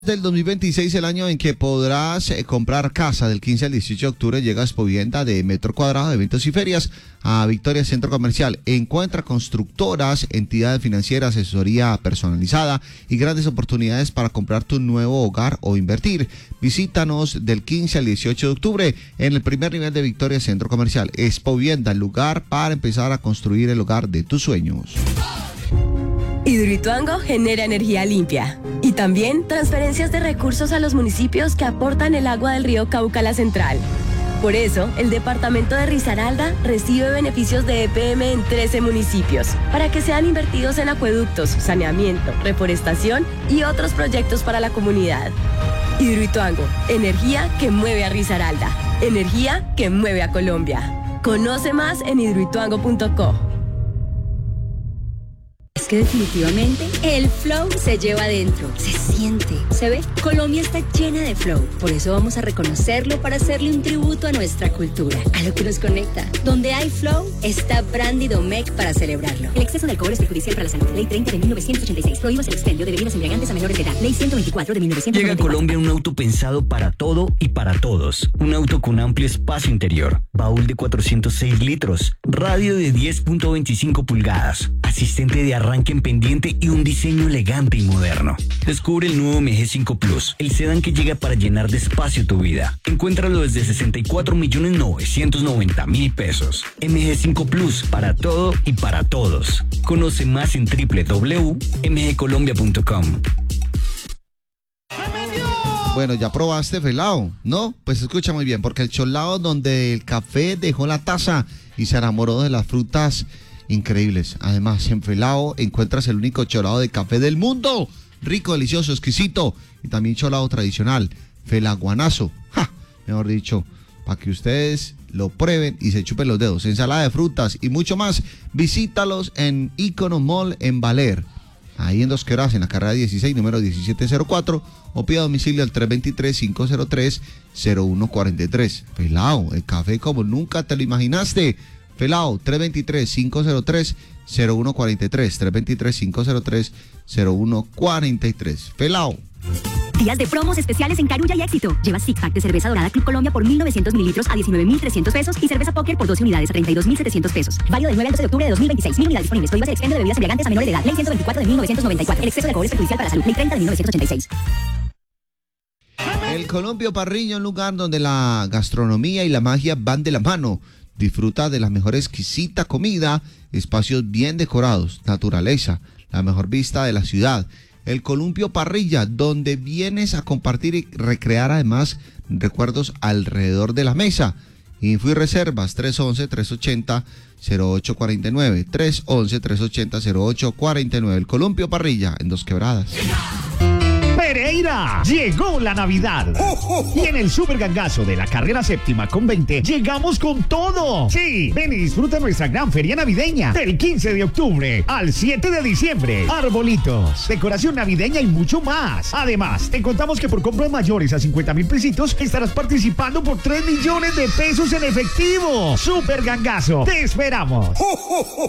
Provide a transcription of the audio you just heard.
Del 2026, el año en que podrás comprar casa. Del 15 al 18 de octubre llega Expovivienda de metro cuadrado de eventos y ferias a Victoria Centro Comercial. Encuentra constructoras, entidades financieras, asesoría personalizada y grandes oportunidades para comprar tu nuevo hogar o invertir. Visítanos del 15 al 18 de octubre en el primer nivel de Victoria Centro Comercial. Expovivienda, el lugar para empezar a construir el hogar de tus sueños. Hidroituango genera energía limpia y también transferencias de recursos a los municipios que aportan el agua del río Cauca a la central. Por eso, el departamento de Risaralda recibe beneficios de EPM en 13 municipios para que sean invertidos en acueductos, saneamiento, reforestación y otros proyectos para la comunidad. Hidroituango, energía que mueve a Risaralda, energía que mueve a Colombia. Conoce más en hidroituango.co. Es que definitivamente el flow se lleva adentro, se siente, se ve. Colombia está llena de flow, por eso vamos a reconocerlo para hacerle un tributo a nuestra cultura, a lo que nos conecta. Donde hay flow, está Brandy Domecq para celebrarlo. El exceso de alcohol es perjudicial para la salud. Ley 30 de 1986. Prohíbe el expendio de bebidas embriagantes a menores de edad. Ley 124 de 1994. Llega a Colombia un auto pensado para todo y para todos. Un auto con amplio espacio interior, baúl de 406 litros, radio de 10.25 pulgadas, asistente de arranque en pendiente y un diseño elegante y moderno. Descubre el nuevo MG5 Plus, el sedán que llega para llenar de espacio tu vida. Encuéntralo desde 64.990.000 pesos. MG5 Plus, para todo y para todos. Conoce más en www.mgcolombia.com. Bueno, ¿ya probaste Felao? ¿No? Pues escucha muy bien, porque el Cholao donde el café dejó la taza y se enamoró de las frutas increíbles. Además, en Felao encuentras el único cholao de café del mundo. Rico, delicioso, exquisito. Y también cholao tradicional, felaguanazo. ¡Ja! Mejor dicho, para que ustedes lo prueben y se chupen los dedos. Ensalada de frutas y mucho más. Visítalos en Icono Mall en Valer. Ahí en Dos Quebradas, en la carrera 16, número 1704. O pida domicilio al 323-503-0143. Felao, el café como nunca te lo imaginaste. Felao, 323-503-0143, 323-503-0143. Felao. Días de promos especiales en Carulla y Éxito. Lleva Six Pack de cerveza dorada Club Colombia por 1.900 mililitros a 19.300 pesos y cerveza Póker por 12 unidades a 32.700 pesos. Válido del 9 al 12 de octubre de 2026. 1.000 unidades disponibles. Prohíbas el expendio de bebidas embriagantes a menores de edad. Ley 124 de 1994. El exceso de alcohol es perjudicial para la salud. Ley 30 de 1986. El Colombio Parrillo, un lugar donde la gastronomía y la magia van de la mano. Disfruta de la mejor exquisita comida, espacios bien decorados, naturaleza, la mejor vista de la ciudad. El Columpio Parrilla, donde vienes a compartir y recrear además recuerdos alrededor de la mesa. Info y reservas 311-380-0849, 311-380-0849. El Columpio Parrilla en Dos Quebradas. Pereira, llegó la Navidad. Y en el super gangazo de la carrera séptima con 20, llegamos con todo. Sí, ven y disfruta nuestra gran feria navideña del 15 de octubre al 7 de diciembre. Arbolitos, decoración navideña y mucho más. Además, te contamos que por compras mayores a 50,000 pesitos estarás participando por 3 millones de pesos en efectivo. Super gangazo, te esperamos.